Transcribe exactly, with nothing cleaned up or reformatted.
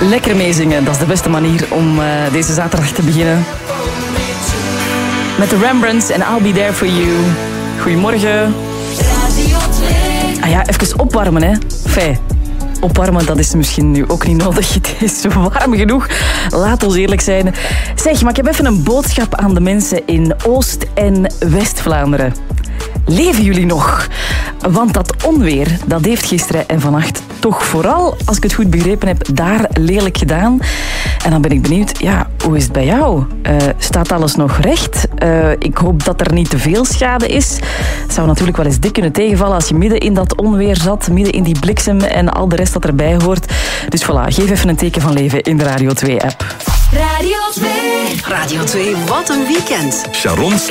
Lekker meezingen, dat is de beste manier om uh, deze zaterdag te beginnen. Met de Rembrandts en I'll Be There For You. Goedemorgen. Ah ja, even opwarmen, hè. Fijn. Opwarmen, dat is misschien nu ook niet nodig. Het is warm genoeg. Laat ons eerlijk zijn. Zeg, maar ik heb even een boodschap aan de mensen in Oost- en West-Vlaanderen. Leven jullie nog? Want dat onweer, dat heeft gisteren en vannacht toch vooral, als ik het goed begrepen heb, daar lelijk gedaan. En dan ben ik benieuwd, ja, hoe is het bij jou? Uh, staat alles nog recht? Uh, ik hoop dat er niet te veel schade is. Het zou natuurlijk wel eens dik kunnen tegenvallen als je midden in dat onweer zat, midden in die bliksem en al de rest dat erbij hoort. Dus voilà, geef even een teken van leven in de Radio twee-app. Radio twee. Radio twee, wat een weekend. Sharon